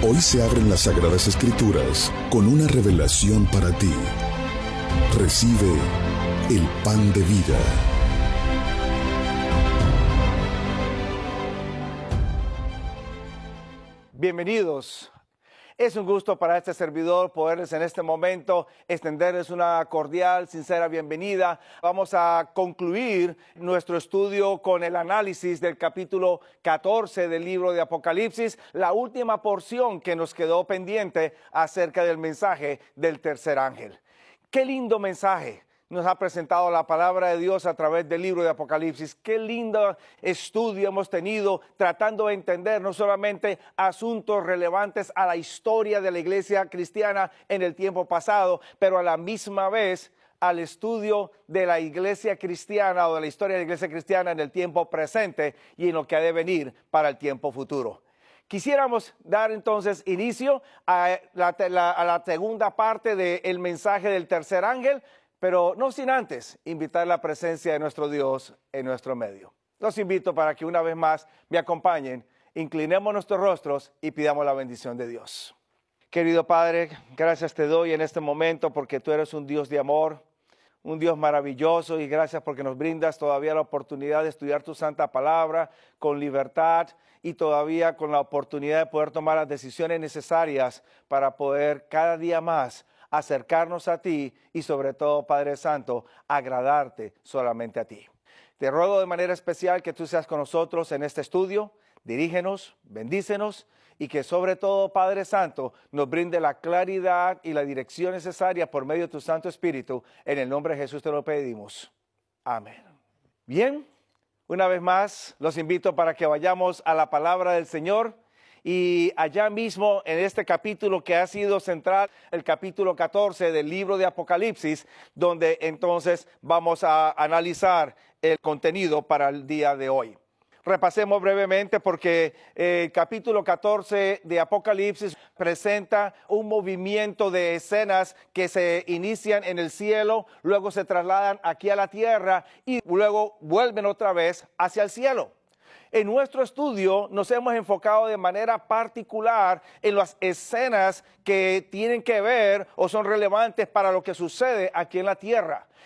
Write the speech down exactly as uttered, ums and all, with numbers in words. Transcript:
Hoy se abren las Sagradas Escrituras con una revelación para ti. Recibe el pan de vida. Bienvenidos. Es un gusto para este servidor poderles en este momento extenderles una cordial, sincera bienvenida. Vamos a concluir nuestro estudio con el análisis del capítulo catorce del libro de Apocalipsis, la última porción que nos quedó pendiente acerca del mensaje del tercer ángel. ¡Qué lindo mensaje nos ha presentado la palabra de Dios a través del libro de Apocalipsis! Qué lindo estudio hemos tenido tratando de entender no solamente asuntos relevantes a la historia de la iglesia cristiana en el tiempo pasado, pero a la misma vez al estudio de la iglesia cristiana o de la historia de la iglesia cristiana en el tiempo presente y en lo que ha de venir para el tiempo futuro. Quisiéramos dar entonces inicio a la, la, a la segunda parte del mensaje del tercer ángel, pero no sin antes invitar la presencia de nuestro Dios en nuestro medio. Los invito para que una vez más me acompañen, inclinemos nuestros rostros y pidamos la bendición de Dios. Querido Padre, gracias te doy en este momento porque tú eres un Dios de amor, un Dios maravilloso, y gracias porque nos brindas todavía la oportunidad de estudiar tu santa palabra con libertad y todavía con la oportunidad de poder tomar las decisiones necesarias para poder cada día más acercarnos a ti y sobre todo, Padre Santo, agradarte solamente a ti. Te ruego de manera especial que tú seas con nosotros en este estudio, dirígenos, bendícenos y que sobre todo, Padre Santo, nos brinde la claridad y la dirección necesaria por medio de tu Santo Espíritu. En el nombre de Jesús te lo pedimos. Amén. Bien, una vez más los invito para que vayamos a la palabra del Señor. Y allá mismo en este capítulo que ha sido central, el capítulo catorce del libro de Apocalipsis, donde entonces vamos a analizar el contenido para el día de hoy. Repasemos brevemente porque el capítulo catorce de Apocalipsis presenta un movimiento de escenas que se inician en el cielo, luego se trasladan aquí a la tierra y luego vuelven otra vez hacia el cielo. En nuestro estudio nos hemos enfocado de manera particular en las escenas que tienen que ver o son relevantes para lo que sucede aquí en la tierra.